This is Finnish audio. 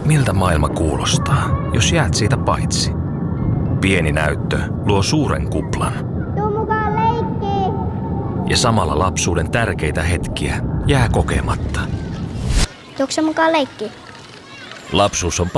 miltä maailma kuulostaa, jos jäät siitä paitsi. Pieni näyttö luo suuren kuplan. Tuu mukaan leikkiin! Ja samalla lapsuuden tärkeitä hetkiä jää kokematta. Tuutko sä mukaan leikkiin? Lapsuus on